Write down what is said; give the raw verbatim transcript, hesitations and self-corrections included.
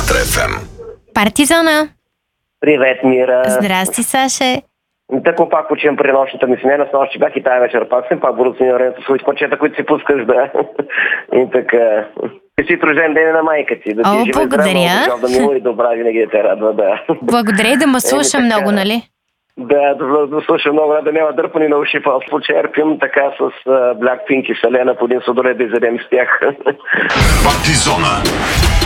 Метро еф ем. Партизана! Привет, Мира. Здрасти, Саше! Тако пак почивам при нощната ми смена, с нощи бях и тая вечер пак съм, пак будат ми времето с парчета, които си пускаш, да. И така. Честит рожден ден на майка ти. Да ти О, живе благодаря. здраво, да мило и добра, винаги да те радва, да. Благодаря и да ме слуша Еми, така. много, нали? Да, да, да слушам много, да няма дърпани на уши, па почерпим така с uh, Blackpink и Селена по един сладолет да изядем с тях. Партизона.